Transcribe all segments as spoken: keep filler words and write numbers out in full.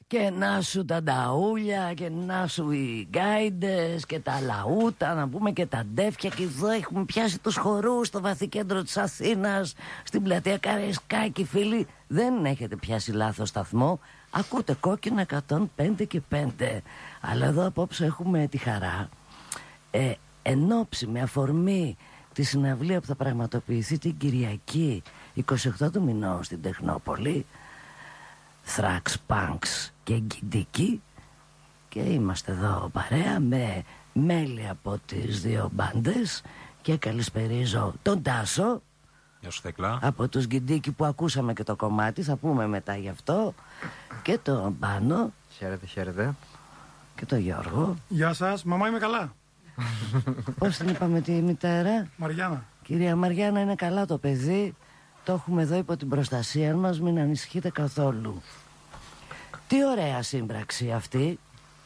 Και να σου τα νταούλια και να σου οι γκάιντες και τα λαούτα, να πούμε και τα ντέφια. Και εδώ έχουμε πιάσει τους χορούς στο βαθύ κέντρο της Αθήνας, στην πλατεία Καραϊσκάκη. Φίλοι, δεν έχετε πιάσει λάθος σταθμό. Ακούτε Κόκκινο εκατόν πέντε και πέντε. Αλλά εδώ απόψε έχουμε τη χαρά ε, εν ώψη, με αφορμή τη συναυλία που θα πραγματοποιηθεί την Κυριακή εικοστή ογδόη του μηνός στην Τεχνόπολη, Thrax Punks και Γκιντίκι, και είμαστε εδώ παρέα με μέλη από τις δύο μπάντες. Και καλησπερίζω τον Τάσο. Γεια σου Θέκλα. Από τους Γκιντίκι που ακούσαμε και το κομμάτι, θα πούμε μετά γι' αυτό. Και τον Πάνο. Χαίρετε, χαίρετε. Και τον Γιώργο. Γεια σας, μαμά είμαι καλά. Πώς την είπαμε τη μητέρα? Μαριάννα. Κυρία Μαριάννα, είναι καλά το παιδί. Το έχουμε εδώ υπό την προστασία μας, μην ανησυχείτε καθόλου. Τι ωραία σύμπραξη αυτή.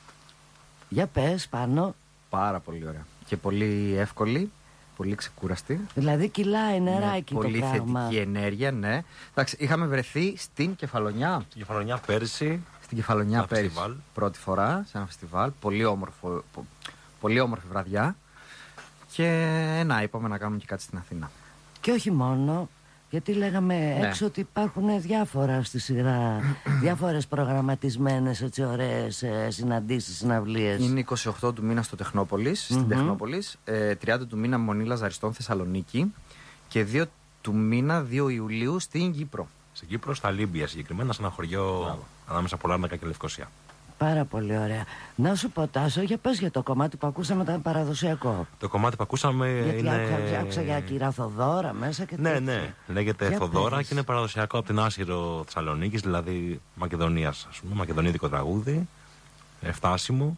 Για πες Πάνο. Πάρα πολύ ωραία. Και πολύ εύκολη, πολύ ξεκούραστη. Δηλαδή κυλάει νεράκι, ναι, το πολύ πράγμα. θετική ενέργεια, ναι. Εντάξει, είχαμε βρεθεί στην Κεφαλονιά. Στην Κεφαλονιά πέρσι. Στην Κεφαλονιά ένα πέρσι. φεστιβάλ. Πρώτη φορά σε ένα φεστιβάλ. Πολύ όμορφο, πο, πολύ όμορφη βραδιά. Και να, είπαμε να κάνουμε και κάτι στην Αθήνα. Και όχι μόνο, γιατί λέγαμε ναι. έξω ότι υπάρχουν διάφορα στη σειρά, διάφορες προγραμματισμένες έτσι ωραίες ε, συναντήσεις, συναυλίες. Είναι εικοστή ογδόη του μήνα στο Τεχνόπολης, στην mm-hmm. Τεχνόπολης, ε, τριάντα του μήνα Μονή Λαζαριστών Θεσσαλονίκη και δύο του μήνα, δύο Ιουλίου στην Κύπρο. Στην Κύπρο, στα Λίμπια συγκεκριμένα, σε ένα χωριό Μπράβο. ανάμεσα από Λάρνακα και Λευκοσία. Πάρα πολύ ωραία. Να σου πω Τάσο, για πες για το κομμάτι που ακούσαμε, ήταν παραδοσιακό. Το κομμάτι που ακούσαμε γιατί είναι... άκουσα, άκουσα για κυρία Θοδώρα μέσα και ναι, τέτοια. ναι, λέγεται για Θοδώρα πες. Και είναι παραδοσιακό από την Άσυρο Θεσσαλονίκης, δηλαδή Μακεδονίας, ας πούμε, μακεδονίδικο τραγούδι, εφτάσιμο,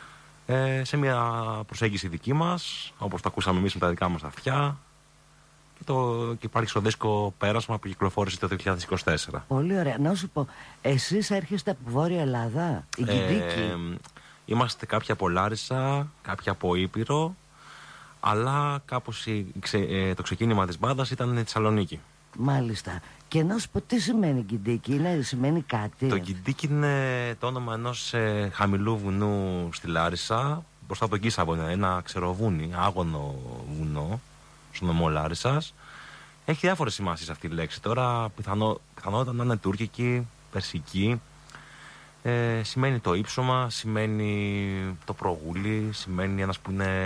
ε, σε μια προσέγγιση δική μας, όπως το ακούσαμε εμείς με τα δικά μας αυτιά. Και, το, και υπάρχει στο δίσκο Πέρασμα που κυκλοφόρησε το δύο χιλιάδες είκοσι τέσσερα. Πολύ ωραία. Να σου πω, εσείς έρχεστε από Βόρεια Ελλάδα, η Γκιντίκι. Ε, είμαστε κάποιοι από Λάρισα, κάποιοι από Ήπειρο, αλλά κάπως η, ξε, ε, το ξεκίνημα της μπάντας ήταν η Θεσσαλονίκη. Μάλιστα. Και να σου πω, τι σημαίνει Γκιντίκι, είναι, σημαίνει κάτι? Το Γκιντίκι είναι το όνομα ενός ε, χαμηλού βουνού στη Λάρισα, μπροστά από τον Κίσαβο, είναι ένα ξεροβούνι, άγωνο βουνό, στον νομό Λάρισσας. Έχει διάφορες σημασίες αυτή η λέξη. Τώρα πιθανό, πιθανότατα να είναι τουρκική, περσική. Ε, σημαίνει το ύψωμα, σημαίνει το προγούλι, σημαίνει ένας που είναι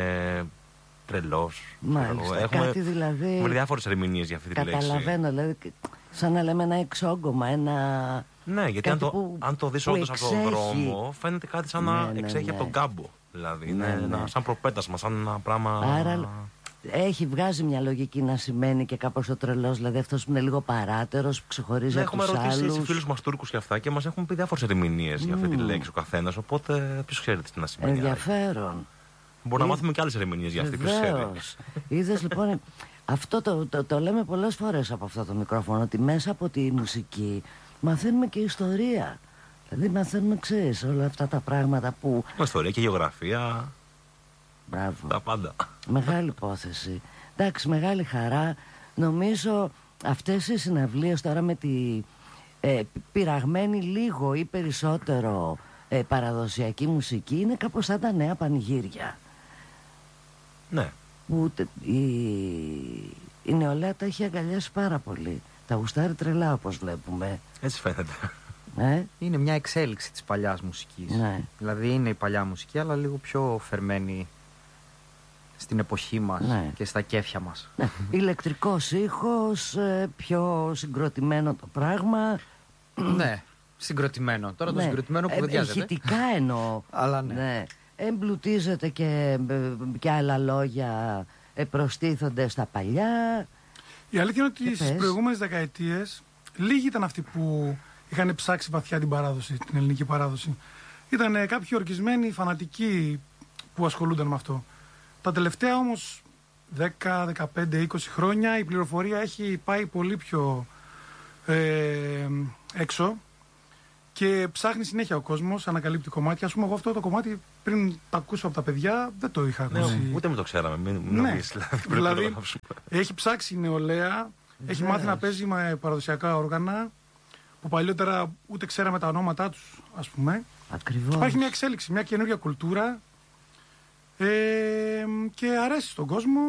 τρελός. Μάλιστα, έχουμε, κάτι δηλαδή. Έχουμε διάφορες ερμηνείες για αυτή τη λέξη. Καταλαβαίνω, δηλαδή, σαν να λέμε ένα εξόγκωμα, ένα. Ναι, γιατί αν το, που, αν το δεις όντως από τον δρόμο, φαίνεται κάτι σαν ναι, να ναι, εξέχει ναι. από τον κάμπο. Δηλαδή, ναι, είναι ναι. ένα, σαν προπέτασμα, σαν ένα πράγμα. Άρα έχει βγάζει μια λογική να σημαίνει και κάπως ο τρελός, δηλαδή αυτός που είναι λίγο παράτερος, που ξεχωρίζει ναι, από τους άλλους. έχουμε ρωτήσει σε φίλους μας Τούρκους και αυτά και μας έχουν πει διάφορες ερμηνείες mm. για αυτή τη λέξη ο καθένας. Οπότε ποιος ξέρει τι να σημαίνει. Ενδιαφέρον. Μπορεί να μάθουμε και άλλες ερμηνείες για αυτή, ποιος ξέρει. Είδες λοιπόν, αυτό το, το, το λέμε πολλές φορές από αυτό το μικρόφωνο, ότι μέσα από τη μουσική μαθαίνουμε και ιστορία. Δηλαδή μαθαίνουμε, ξέρεις, όλα αυτά τα πράγματα που. Ιστορία και γεωγραφία. Μπράβο. Τα πάντα. Μεγάλη υπόθεση. Εντάξει, μεγάλη χαρά. Νομίζω αυτές οι συναυλίες τώρα με τη ε, πειραγμένη λίγο ή περισσότερο ε, παραδοσιακή μουσική είναι κάπως σαν τα νέα πανηγύρια. Ναι. Που η, η νεολαία τα έχει αγκαλιάσει πάρα πολύ. Τα γουστάρει τρελά, όπως βλέπουμε. Έτσι φαίνεται. Ε? Είναι μια εξέλιξη της παλιάς μουσικής. Ναι. Δηλαδή είναι η παλιά μουσική, αλλά λίγο πιο φερμένη στην εποχή μας, ναι, και στα κέφια μας. Ναι. Ηλεκτρικός ήχος, πιο συγκροτημένο το πράγμα. Ναι, συγκροτημένο. Τώρα, ναι, το συγκροτημένο που κουβεντιάζεται. Ηχητικά εννοώ. Αλλά ναι. Ναι. Εμπλουτίζεται και, και άλλα λόγια προστίθονται στα παλιά. Η αλήθεια είναι ότι στις προηγούμενες δεκαετίες λίγοι ήταν αυτοί που είχαν ψάξει βαθιά την παράδοση, την ελληνική παράδοση. Ήταν κάποιοι ορκισμένοι φανατικοί που ασχολούνταν με αυτό. Τα τελευταία όμως δέκα, δεκαπέντε, είκοσι χρόνια η πληροφορία έχει πάει πολύ πιο ε, έξω και ψάχνει συνέχεια ο κόσμος, ανακαλύπτει κομμάτια. Ας πούμε, εγώ αυτό το κομμάτι πριν το ακούσω από τα παιδιά δεν το είχα ακούσει. Ναι, ούτε με το ξέραμε. Μην, μην ναι. νομίζεις, δηλαδή, δηλαδή έχει ψάξει η νεολαία, mm-hmm. έχει μάθει να παίζει με παραδοσιακά όργανα. που παλιότερα ούτε ξέραμε τα ονόματά τους, ας πούμε. Ακριβώς. Υπάρχει μια εξέλιξη, μια καινούργια κουλτούρα ε, και αρέσει στον κόσμο.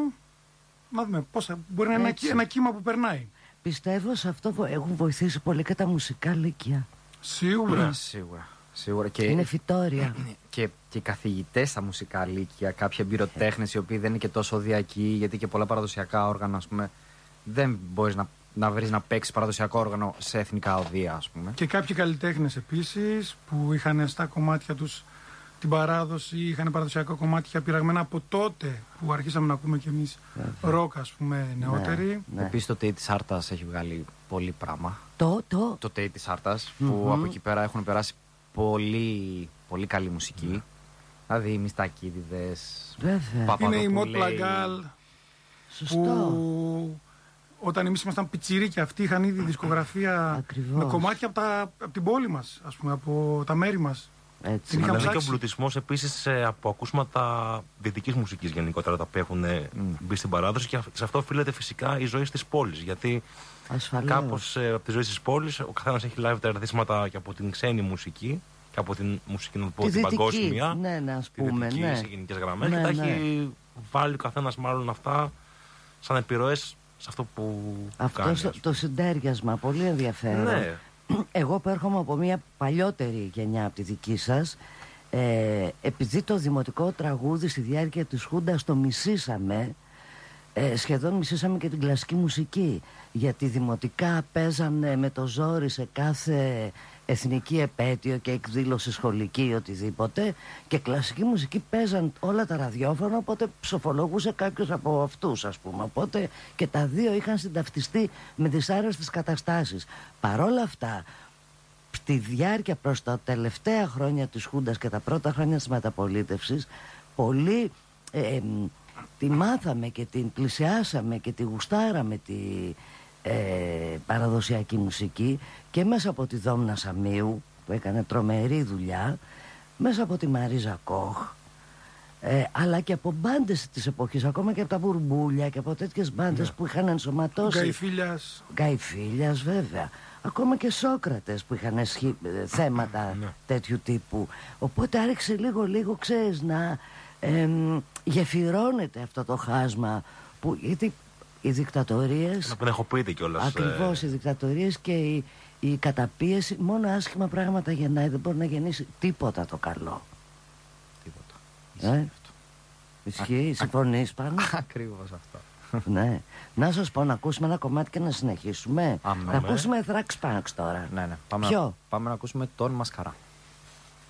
Να δούμε πόσα, μπορεί να είναι ένα, ένα κύμα που περνάει. Πιστεύω σε αυτό που έχουν βοηθήσει πολύ και τα μουσικά λύκεια. Σίγουρα. Σίγουρα. Σίγουρα. Και, είναι φυτόρια. Και, και οι καθηγητές στα μουσικά λύκεια, κάποιοι εμπειροτέχνες οι οποίοι δεν είναι και τόσο οδιακοί, γιατί και πολλά παραδοσιακά όργανα, ας πούμε, δεν μπορείς να, να βρεις να παίξεις παραδοσιακό όργανο σε εθνικά οδεία, ας πούμε. Και κάποιοι καλλιτέχνες επίσης που είχαν στα κομμάτια τους την παράδοση, είχαν παραδοσιακά κομμάτια πειραγμένα από τότε που αρχίσαμε να ακούμε κι εμείς ροκ, ας πούμε, νεότεροι. Ναι, ναι. Επίσης το ΤΕΙ της Άρτας έχει βγάλει πολύ πράγμα. Το, το. Το ΤΕΙ της Άρτας, που Mm-hmm. από εκεί πέρα έχουν περάσει πολύ, πολύ καλή μουσική. Mm. Δηλαδή οι Μιστακίδιδες, Βέβαια. Είναι η Μοτ Πλαγκάλ, Σωστό. που όταν εμείς ήμασταν πιτσιρίκοι, αυτοί είχαν ήδη δισκογραφία Ακριβώς. με κομμάτια από, τα, από την πόλη μας, ας πούμε, από τα μέρη μας. Έτσι. Την είχαν Αλλά είναι και ο ψάξει. εμπλουτισμός επίσης ε, από ακούσματα δυτικής μουσικής γενικότερα τα οποία έχουν ε, μπει στην παράδοση και σε αυτό οφείλεται φυσικά η ζωή της πόλης. Γιατί Ασφαλώς. κάπως ε, από τη ζωή της πόλης ο καθένας έχει λάβει τα ερεθίσματα και από την ξένη μουσική και από την μουσική, να το πω, Τη την δυτική, παγκόσμια. ναι, ναι, ας τη πούμε, δυτική ναι. σε γενικές γραμμές Ναι, και τα ναι. έχει βάλει ο καθένας μάλλον αυτά σαν επιρροές σε αυτό που Αυτό κάνει. το, ας πούμε. το συντέργεια πολύ ενδιαφέρον. Ναι. Εγώ που έρχομαι από μια παλιότερη γενιά από τη δική σας, ε, επειδή το δημοτικό τραγούδι στη διάρκεια της Χούντας το μισήσαμε, ε, σχεδόν μισήσαμε και την κλασική μουσική, γιατί δημοτικά παίζανε με το ζόρι σε κάθε εθνική επέτειο και εκδήλωση σχολική ή οτιδήποτε, και κλασική μουσική παίζαν όλα τα ραδιόφωνα, οπότε ψοφολογούσε κάποιος από αυτούς, ας πούμε, οπότε και τα δύο είχαν συνταυτιστεί με δυσάρεστες καταστάσεις. Παρόλα αυτά, στη διάρκεια προς τα τελευταία χρόνια της Χούντας και τα πρώτα χρόνια της μεταπολίτευσης, πολύ ε, ε, τη μάθαμε και την πλησιάσαμε και τη γουστάραμε τη ε, παραδοσιακή μουσική, και μέσα από τη Δόμνα Σαμίου που έκανε τρομερή δουλειά, μέσα από τη Μαρίζα Κόχ, ε, αλλά και από μπάντες της εποχής, ακόμα και από τα Βουρμπούλια και από τέτοιες μπάντες Yeah. που είχαν ενσωματώσει. Γκαϊφίλιας. Γκαϊφίλιας, βέβαια. Ακόμα και Σόκρατες που είχαν σχή, θέματα Ναι. τέτοιου τύπου. Οπότε άρχισε λίγο λίγο, ξέρεις, να εμ, γεφυρώνεται αυτό το χάσμα που, γιατί οι δικτατορίες, Να πνεχοποιείται κιόλας. ακριβώς ε, οι δικτατορίες και η, η καταπίεση, μόνο άσχημα πράγματα γεννάει, δεν μπορεί να γεννήσει τίποτα το καλό. Τίποτα. Ε? Ισχύει, συμφωνείς πάνω? Ακριβώς αυτό. Ναι. Να σας πω, να ακούσουμε ένα κομμάτι και να συνεχίσουμε. Αμέ. Να ακούσουμε Thrax Punks τώρα. Ναι, ναι. Πάμε, Ποιο? να, πάμε να ακούσουμε τον Μασκαρά.